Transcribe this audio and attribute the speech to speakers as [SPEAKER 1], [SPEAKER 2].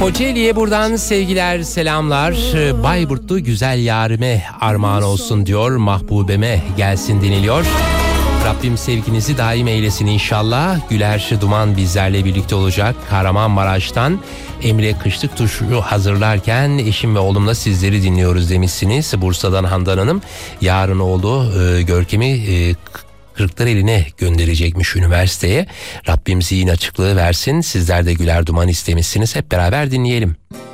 [SPEAKER 1] Kocaeli'ye buradan sevgiler, selamlar. Bayburtlu güzel yarime armağan olsun diyor. Mahbubeme gelsin deniliyor. Rabbim sevginizi daim eylesin inşallah. Güler Duman bizlerle birlikte olacak. Kahramanmaraş'tan Emre kışlık tuşu hazırlarken eşim ve oğlumla sizleri dinliyoruz demişsiniz. Bursa'dan Handan Hanım yarın oğlu Görkem'i Kırklareli'ne gönderecekmiş üniversiteye. Rabbim zihin açıklığı versin. Sizler de Güler Duman istemişsiniz. Hep beraber dinleyelim.